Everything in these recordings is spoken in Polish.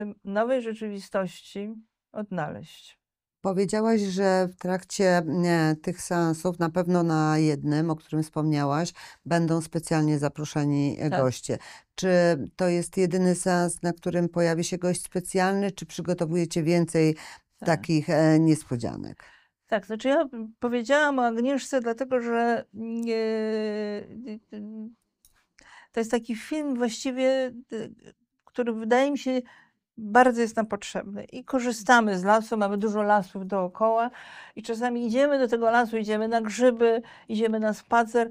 nowej rzeczywistości odnaleźć. Powiedziałaś, że w trakcie tych seansów, na pewno na jednym, o którym wspomniałaś, będą specjalnie zaproszeni Tak. goście. Czy to jest jedyny seans, na którym pojawi się gość specjalny, czy przygotowujecie więcej Tak. takich niespodzianek? Tak, znaczy ja powiedziałam o Agnieszce, dlatego że to jest taki film właściwie, który wydaje mi się bardzo jest nam potrzebny. I korzystamy z lasu, mamy dużo lasów dookoła i czasami idziemy do tego lasu, idziemy na grzyby, idziemy na spacer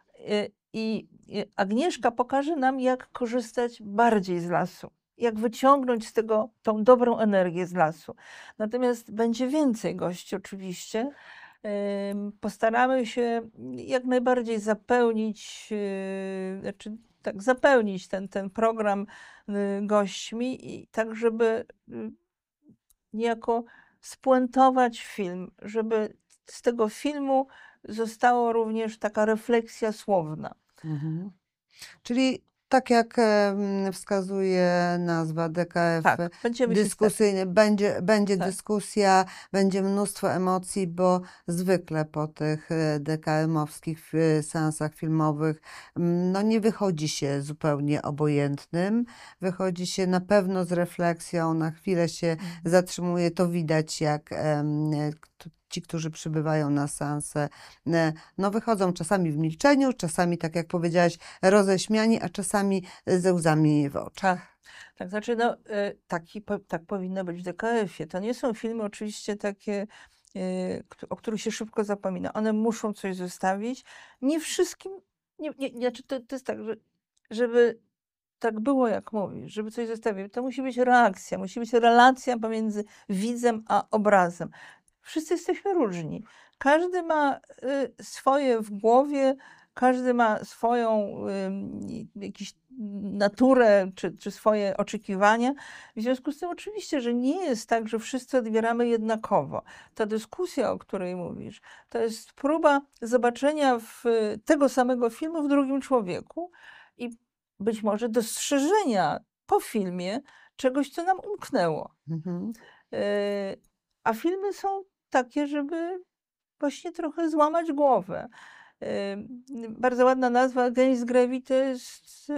i Agnieszka pokaże nam, jak korzystać bardziej z lasu. Jak wyciągnąć z tego tą dobrą energię z lasu. Natomiast będzie więcej gości oczywiście. Postaramy się jak najbardziej zapełnić, znaczy tak, zapełnić ten program gośćmi i tak, żeby niejako spuentować film, żeby z tego filmu została również taka refleksja słowna. Mhm. Czyli tak jak wskazuje nazwa DKF, Tak, będziemy się starać. dyskusyjny, będzie Tak. dyskusja, będzie mnóstwo emocji, bo zwykle po tych DKM-owskich seansach filmowych no nie wychodzi się zupełnie obojętnym, wychodzi się na pewno z refleksją, na chwilę się zatrzymuje, to widać jak ci, którzy przybywają na seanse, no wychodzą czasami w milczeniu, czasami, tak jak powiedziałaś, roześmiani, a czasami ze łzami w oczach. Tak, tak, znaczy no, tak powinno być w DKF-ie. To nie są filmy oczywiście takie, o których się szybko zapomina. One muszą coś zostawić. Nie wszystkim, znaczy to jest tak, że żeby tak było, jak mówisz, żeby coś zostawić, to musi być reakcja, musi być relacja pomiędzy widzem a obrazem. Wszyscy jesteśmy różni. Każdy ma swoje w głowie, każdy ma swoją jakąś naturę czy swoje oczekiwania. W związku z tym oczywiście, że nie jest tak, że wszyscy odbieramy jednakowo. Ta dyskusja, o której mówisz, to jest próba zobaczenia tego samego filmu w drugim człowieku i być może dostrzeżenia po filmie czegoś, co nam umknęło. Mhm. A filmy są takie, żeby właśnie trochę złamać głowę. Bardzo ładna nazwa Against Gravity to jest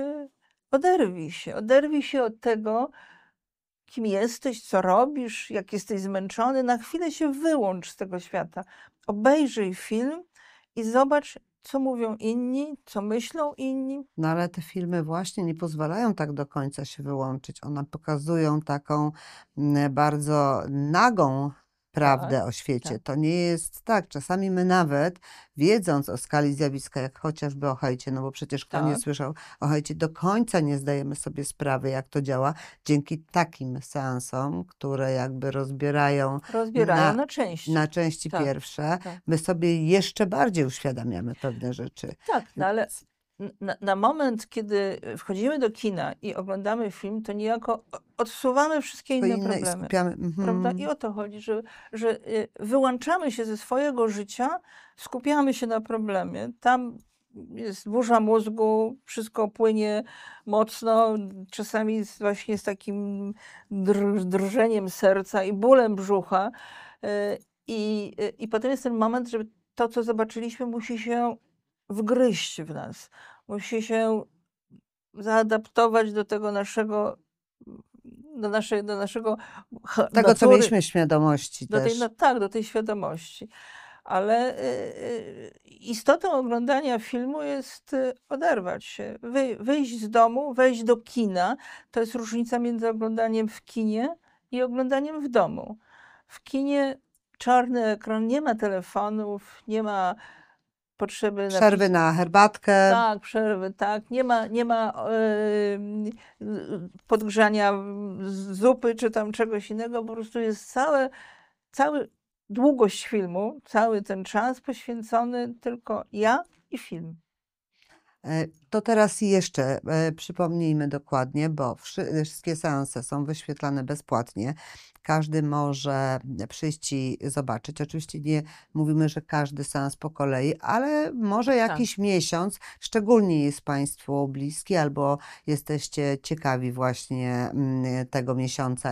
oderwij się od tego, kim jesteś, co robisz, jak jesteś zmęczony. Na chwilę się wyłącz z tego świata. Obejrzyj film i zobacz, co mówią inni, co myślą inni. No ale te filmy właśnie nie pozwalają tak do końca się wyłączyć. One pokazują taką bardzo nagą prawdę o świecie. tak. To nie jest tak. Czasami my nawet, wiedząc o skali zjawiska, jak chociażby o hejcie, no bo przecież kto nie Tak. słyszał o hejcie, do końca nie zdajemy sobie sprawy, jak to działa. Dzięki takim seansom, które jakby rozbierają Rozbierają na części. na części Tak, pierwsze, tak. my sobie jeszcze bardziej uświadamiamy pewne rzeczy. Tak, no ale na moment, kiedy wchodzimy do kina i oglądamy film, to niejako odsuwamy wszystkie To inne inne i problemy. skupiamy. Prawda? I o to chodzi, że wyłączamy się ze swojego życia, skupiamy się na problemie. Tam jest burza mózgu, wszystko płynie mocno, czasami właśnie z takim drżeniem serca i bólem brzucha. I potem jest ten moment, że to, co zobaczyliśmy, musi się wgryźć w nas. Musi się zaadaptować do tego naszego, do naszego Tego, co natury, mieliśmy świadomości też. tak, do tej świadomości. Ale istotą oglądania filmu jest oderwać się, wyjść z domu, wejść do kina. To jest różnica między oglądaniem w kinie i oglądaniem w domu. W kinie czarny ekran, nie ma telefonów, nie ma potrzeby Przerwy na herbatkę. Tak, przerwy, tak. Nie ma podgrzania zupy czy tam czegoś innego. Po prostu jest cały długość filmu, cały ten czas poświęcony tylko ja i film. To teraz jeszcze przypomnijmy dokładnie, bo wszystkie seanse są wyświetlane bezpłatnie. Każdy może przyjść i zobaczyć. Oczywiście nie mówimy, że każdy seans po kolei, ale może Tak. jakiś miesiąc, szczególnie jest Państwu bliski albo jesteście ciekawi właśnie tego miesiąca